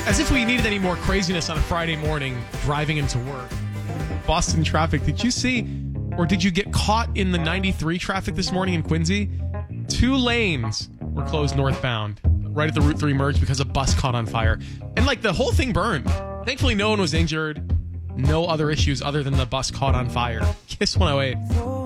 As if we needed any more craziness on a Friday morning driving into work. Boston traffic. Did you see, or did you get caught in the 93 traffic this morning in Quincy? 2 lanes were closed northbound right at the Route 3 merge because a bus caught on fire. And like the whole thing burned. Thankfully, no one was injured. No other issues other than the bus caught on fire. Kiss 108.